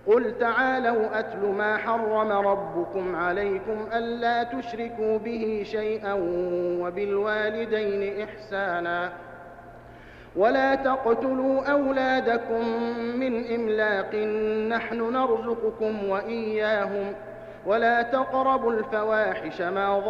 قل تعالوا أتل ما حرم ربكم عليكم ألا تشركوا به شيئا وبالوالدين إحسانا ولا تقتلوا أولادكم من إملاق نحن نرزقكم وإياهم ولا تقربوا الفواحش ما